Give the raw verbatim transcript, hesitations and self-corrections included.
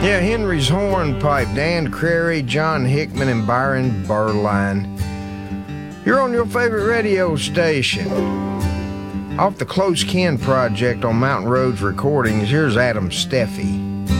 Yeah, Henry's Hornpipe, Dan Crary, John Hickman, and Byron Berline. You're on your favorite radio station. Off the Close Kin Project on Mountain Roads Recordings, here's Adam Steffi.